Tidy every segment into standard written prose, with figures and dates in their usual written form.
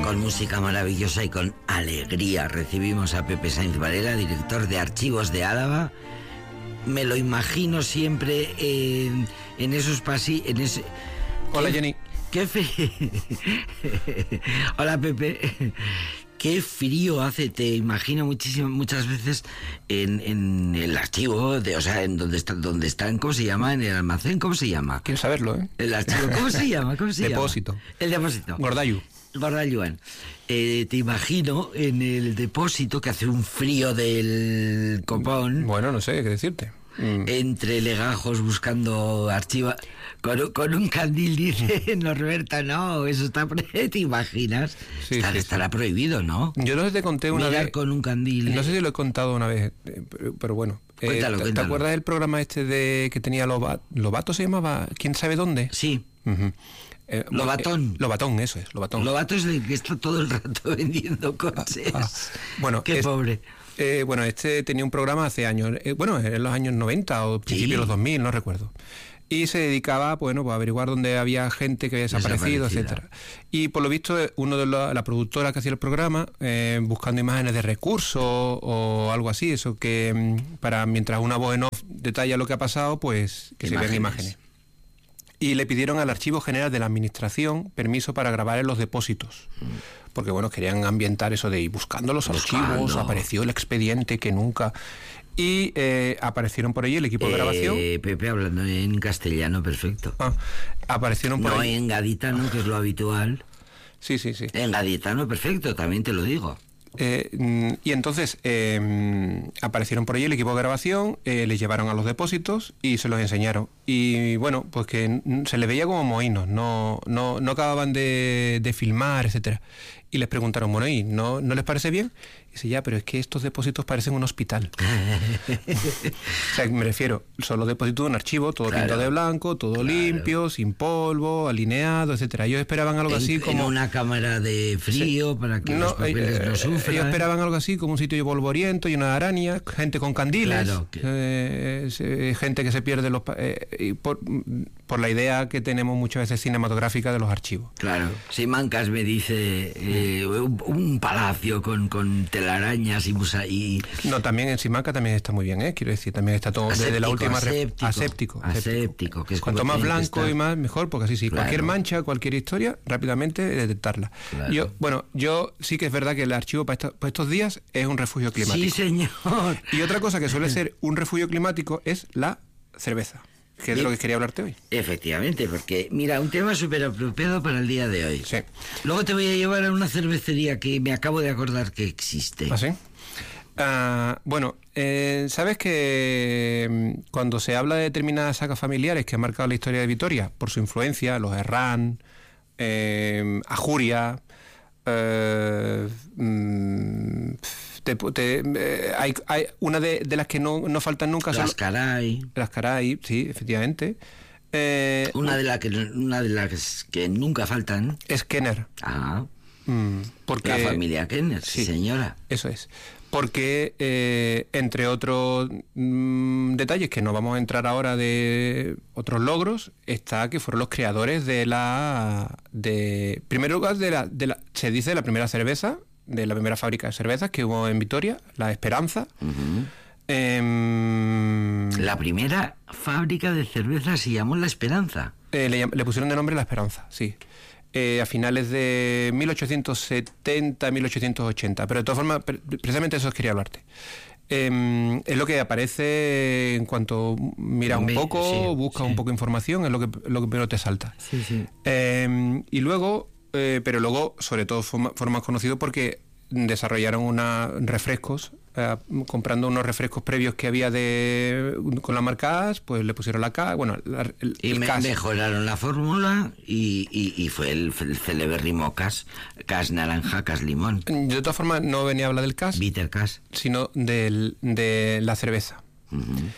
con música maravillosa y con alegría recibimos a Pepe Sainz Varela, director de Archivos de Álava. Me lo imagino siempre en esos pasillos. Hola, Jenny. Qué Hola, Pepe. Qué frío hace, te imagino muchas veces en el archivo, en donde están, ¿cómo se llama? En el almacén, ¿cómo se llama? Quieres saberlo, ¿eh? El archivo, ¿cómo se llama? Depósito. El depósito. Gordallu. Gordalluan. Te imagino en el depósito que hace un frío del copón. Bueno, no sé qué decirte. Entre legajos buscando archivos con un candil, dice Norberta. No, eso está ¿te imaginas? Sí, estará prohibido, ¿no? Yo no sé si te conté una mirar vez con un candil. No sé si lo he contado una vez, pero bueno. Cuéntalo. ¿Te acuerdas del programa que tenía Lobato se llamaba? ¿Quién sabe dónde? Sí. Uh-huh. Lobatón. Lobatón, eso es, Lobatón. Lobato es el que está todo el rato vendiendo coches. Bueno, qué pobre. Bueno, este tenía un programa hace años, en los años 90 o principios de los 2000, no recuerdo. Y se dedicaba, pues, a averiguar dónde había gente que había desaparecido, etcétera. Y por lo visto, la productora que hacía el programa, buscando imágenes de recursos o algo así, eso que para mientras una voz en off detalla lo que ha pasado, pues que se vean imágenes. Y le pidieron al Archivo General de la Administración permiso para grabar en los depósitos. Porque, bueno, querían ambientar eso de ir buscando los archivos, apareció el expediente que nunca... Y aparecieron por ahí el equipo de grabación. Pepe, hablando en castellano, perfecto. Aparecieron por ahí. No en gaditano, que es lo habitual. Sí. En gaditano, perfecto, también te lo digo. Y entonces aparecieron por ahí el equipo de grabación, les llevaron a los depósitos y se los enseñaron. Y bueno, pues que se les veía como mohinos, no acababan de filmar, etcétera. Y les preguntaron, bueno, ¿y no les parece bien? Y dice, ya, pero es que estos depósitos parecen un hospital. O sea, me refiero, son los depósitos de un archivo, todo pintado de blanco, todo limpio, sin polvo, alineado, etcétera. Ellos esperaban algo así como... En una cámara de frío para que los papeles no sufran. Ellos esperaban algo así como un sitio polvoriento, lleno de arañas, gente con candiles, gente que se pierde por la idea que tenemos muchas veces cinematográfica de los archivos. Claro. Simancas me dice un palacio con telarañas y... No, también en Simancas también está muy bien, quiero decir, también está todo aséptico, desde la última... Aséptico, que es cuanto más blanco y más, mejor, porque así claro. Cualquier mancha, cualquier historia, rápidamente detectarla. Claro. Yo sí que es verdad que el archivo para estos días es un refugio climático. Sí, señor. Y otra cosa que suele ser un refugio climático es la cerveza, que es de lo que quería hablarte hoy. Efectivamente, porque, mira, un tema súper apropiado para el día de hoy. Sí. Luego te voy a llevar a una cervecería que me acabo de acordar que existe. ¿Ah, sí? ¿Sabes que cuando se habla de determinadas sagas familiares que han marcado la historia de Vitoria por su influencia, los Herrán, Ajuria, hay una de las que no faltan nunca. Las Caray, sí, efectivamente. Una de las que nunca faltan es Kenner. Porque la familia Kenner, sí, señora. Eso es. Porque, entre otros detalles que no vamos a entrar ahora de otros logros, está que fueron los creadores primer lugar, se dice, la primera cerveza, de la primera fábrica de cervezas que hubo en Vitoria, La Esperanza. Uh-huh. La primera fábrica de cerveza se llamó La Esperanza. Le pusieron de nombre La Esperanza, sí. A finales de 1870, 1880. Pero de todas formas, precisamente eso quería hablarte. Es lo que aparece en cuanto miras un poco, buscas un poco de información, es lo que primero te salta. Sí. Y luego, pero luego, sobre todo, fue más conocido porque desarrollaron refrescos, comprando unos refrescos previos que había con la marca AS, pues le pusieron la K, mejoraron la fórmula y fue el celebérrimo Cas naranja, Cas limón. De todas formas, no venía a hablar del Cas, Bitter Cas, sino de la cerveza. Uh-huh.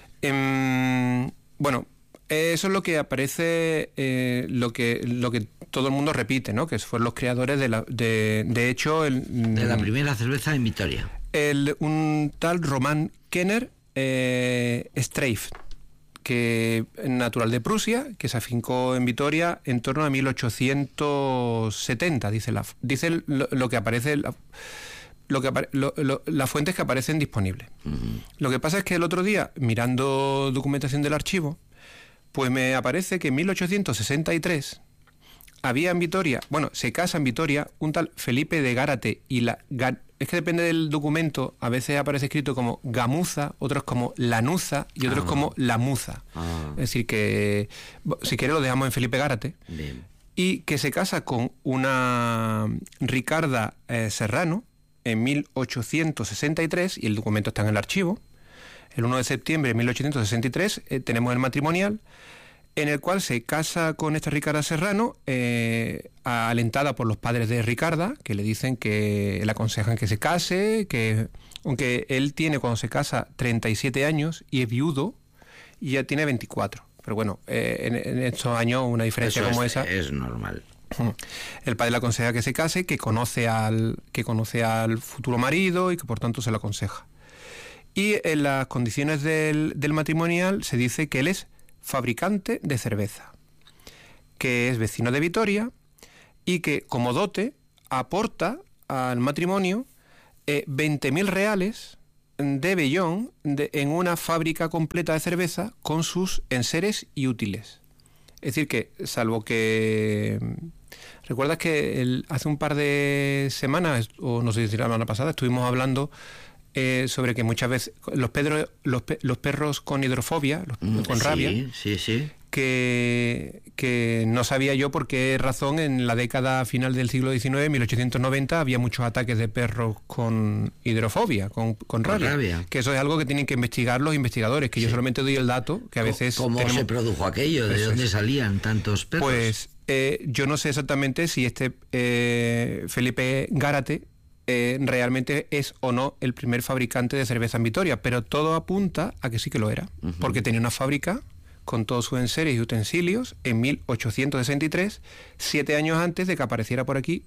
Eso es lo que aparece, lo que todo el mundo repite, ¿no? Que fueron los creadores de la primera cerveza en Vitoria. Un tal Roman Kenner Streif, que natural de Prusia, que se afincó en Vitoria en torno a 1870, dice lo que aparece, las fuentes que aparecen disponibles. Lo que pasa es que el otro día, mirando documentación del archivo, pues me aparece que en 1863 había en Vitoria, se casa en Vitoria un tal Felipe de Gárate, y es que depende del documento, a veces aparece escrito como Gamuza, otros como Lanuza y otros como Lamuza. Es decir, que si quiere lo dejamos en Felipe Gárate. Bien. Y que se casa con una Ricarda Serrano en 1863, y el documento está en el archivo. El 1 de septiembre de 1863 tenemos el matrimonial, en el cual se casa con esta Ricarda Serrano, alentada por los padres de Ricarda, que le dicen que le aconsejan que se case, que aunque él tiene cuando se casa 37 años y es viudo, y ya tiene 24. Pero bueno, en estos años una diferencia Eso como esa es normal. El padre le aconseja que se case, que conoce al futuro marido y que por tanto se lo aconseja. Y en las condiciones del matrimonial se dice que él es fabricante de cerveza, que es vecino de Vitoria y que como dote aporta al matrimonio 20.000 reales de vellón en una fábrica completa de cerveza con sus enseres y útiles. Es decir que, salvo que... ¿Recuerdas que hace un par de semanas, o no sé si la semana pasada, estuvimos hablando sobre que muchas veces los perros con hidrofobia, con rabia, sí. que no sabía yo por qué razón en la década final del siglo XIX, 1890, había muchos ataques de perros con hidrofobia, con rabia. Que eso es algo que tienen que investigar los investigadores, que yo solamente doy el dato, que a veces... ¿Cómo se produjo aquello? ¿De dónde salían tantos perros? Pues yo no sé exactamente si Felipe Gárate realmente es o no el primer fabricante de cerveza en Vitoria, pero todo apunta a que sí que lo era, porque tenía una fábrica con todos sus enseres y utensilios en 1863, 7 años antes de que apareciera por aquí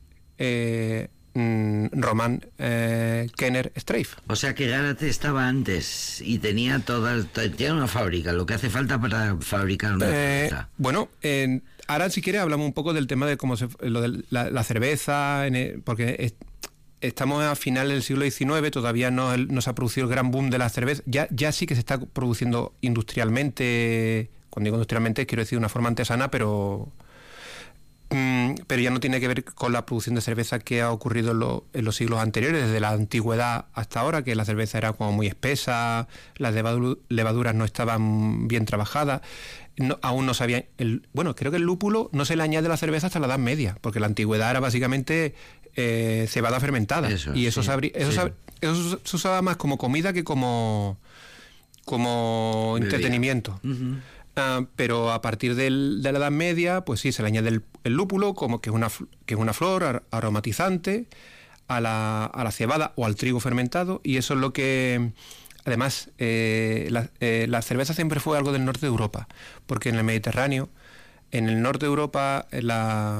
Román Kenner Streif. O sea que Gárate estaba antes y tenía una fábrica, lo que hace falta para fabricar una cerveza. Ahora si quieres hablamos un poco del tema de cómo lo de la cerveza, porque estamos a final del siglo XIX, todavía no se ha producido el gran boom de la cerveza. Ya sí que se está produciendo industrialmente. Cuando digo industrialmente quiero decir de una forma artesana, pero ya no tiene que ver con la producción de cerveza que ha ocurrido en los siglos anteriores, desde la antigüedad hasta ahora, que la cerveza era como muy espesa, las levaduras no estaban bien trabajadas. Aún no sabían... creo que el lúpulo no se le añade a la cerveza hasta la Edad Media, porque la antigüedad era básicamente cebada fermentada. Eso se usaba más como comida que como entretenimiento. Pero a partir de la Edad Media, pues sí, se le añade el lúpulo, como que es una flor aromatizante a la cebada o al trigo fermentado, y eso es lo que... Además, la cerveza siempre fue algo del norte de Europa, porque en el Mediterráneo, en el norte de Europa, la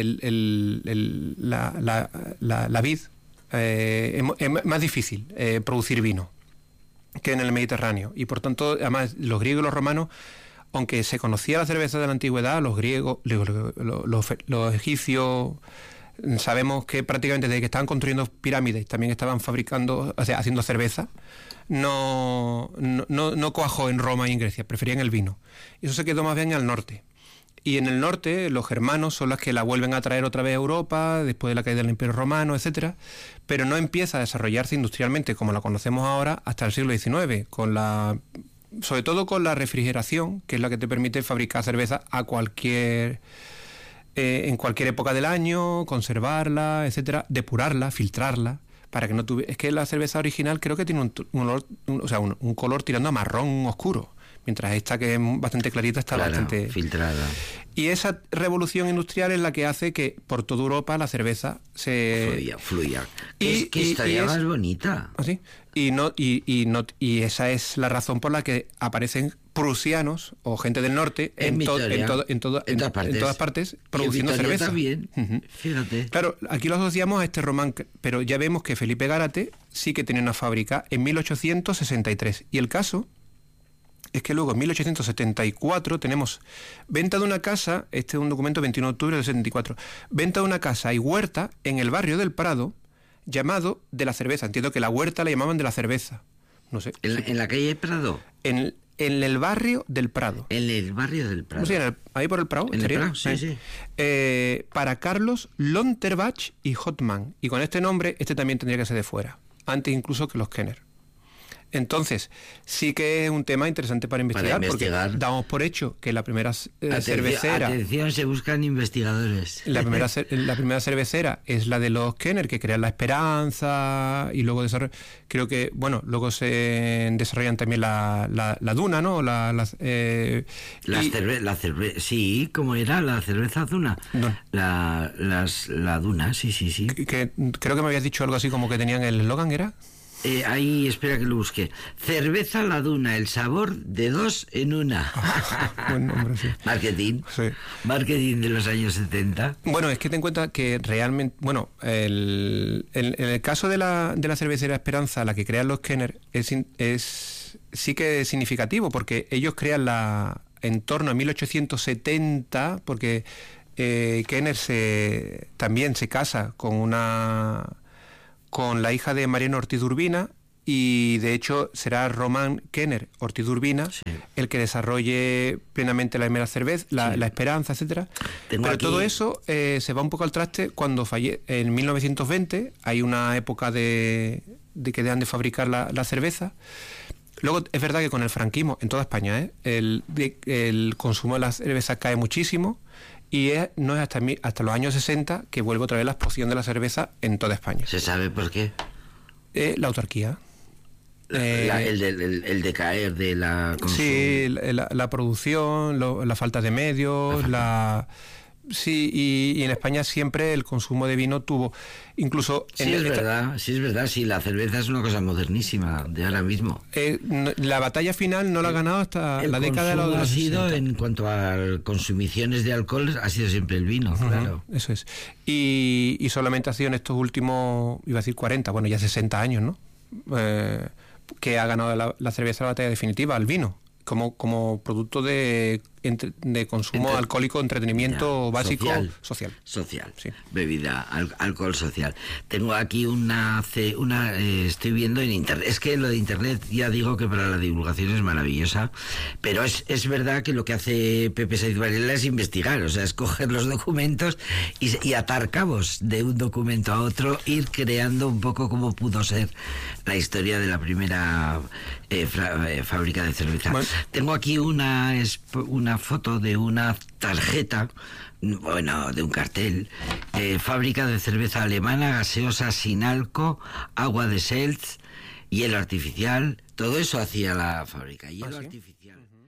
vid es más difícil producir vino que en el Mediterráneo, y por tanto, además, los griegos y los romanos, aunque se conocía la cerveza de la antigüedad, los griegos, los egipcios, sabemos que prácticamente desde que estaban construyendo pirámides también estaban fabricando, o sea, haciendo cerveza. No cuajó en Roma y en Grecia, preferían el vino. Y eso se quedó más bien al norte. Y en el norte los germanos son los que la vuelven a traer otra vez a Europa después de la caída del Imperio Romano, etcétera, pero no empieza a desarrollarse industrialmente como la conocemos ahora hasta el siglo XIX, sobre todo con la refrigeración, que es la que te permite fabricar cerveza en cualquier época del año, conservarla, etcétera, depurarla, filtrarla, para que no tuviera... Es que la cerveza original creo que tiene un color tirando a marrón oscuro, mientras esta, que es bastante clarita, está bastante filtrada. Y esa revolución industrial es la que hace que por toda Europa la cerveza fluya. ¿Qué historia más bonita? ¿Así? Y esa es la razón por la que aparecen prusianos o gente del norte en todas partes produciendo cerveza. También, fíjate. Claro, aquí lo asociamos a este Román, pero ya vemos que Felipe Gárate sí que tenía una fábrica en 1863. Y el caso es que luego en 1874 tenemos venta de una casa, este es un documento 21 de octubre del 74, venta de una casa y huerta en el barrio del Prado, llamado de la cerveza. Entiendo que la huerta la llamaban de la cerveza. No sé. ¿En la calle Prado? En el barrio del Prado. En el barrio del Prado. No sé, ahí por el Prado. En el Prado, sí. Para Carlos Lonterbach y Hotman. Y con este nombre, este también tendría que ser de fuera. Antes incluso que los Kenner. Entonces, sí que es un tema interesante para investigar. Porque damos por hecho que la primera cervecera... Atención, se buscan investigadores. La primera cervecera es la de los Kenner, que crean la Esperanza, y luego creo que, bueno, luego se desarrollan también la Duna, ¿no? Sí, ¿cómo era? La cerveza Duna. No. La Duna, sí. Que creo que me habías dicho algo así como que tenían el eslogan, ¿era? Ahí, espera que lo busque. Cerveza La Duna, el sabor de dos en una. Buen nombre, sí. Marketing. Sí. Marketing de los años 70. Bueno, es que ten en cuenta que realmente, bueno, en el caso de la cervecera Esperanza, la que crean los Kenner, sí que es significativo, porque ellos crean en torno a 1870, porque Kenner también se casa con la hija de Mariano Ortiz de Urbina, y de hecho será Román Kenner Ortiz de Urbina el que desarrolle plenamente la primera cerveza, la Esperanza, etcétera. Pero todo eso se va un poco al traste cuando en 1920 hay una época de que dejan de fabricar la cerveza. Luego es verdad que con el franquismo en toda España el consumo de la cerveza cae muchísimo. Y no es hasta los años 60 que vuelve otra vez la explosión de la cerveza en toda España. ¿Se sabe por qué? La autarquía. El decaer de la consumo. Sí, la producción, la falta de medios, Sí, y en España siempre el consumo de vino tuvo, incluso... Es verdad, la cerveza es una cosa modernísima de ahora mismo. La batalla final no la ha ganado hasta la década de los 60. En cuanto a consumiciones de alcohol, ha sido siempre el vino, claro. Eso es. Y solamente ha sido en estos últimos, iba a decir 40, bueno, ya 60 años, ¿no? Que ha ganado la cerveza la batalla definitiva, el vino. Como producto de consumo alcohólico, entretenimiento básico, social. Sí. Bebida, alcohol social. Tengo aquí estoy viendo en internet. Es que lo de internet, ya digo que para la divulgación es maravillosa, pero es verdad que lo que hace Pepe Sainz Varela es investigar, o sea, es coger los documentos y atar cabos de un documento a otro, ir creando un poco cómo pudo ser la historia de la primera fábrica de cerveza. Bueno. Tengo aquí una foto de una tarjeta, de un cartel, fábrica de cerveza alemana, gaseosa sin alcohol, agua de seltz, hielo artificial, todo eso hacía la fábrica, hielo artificial.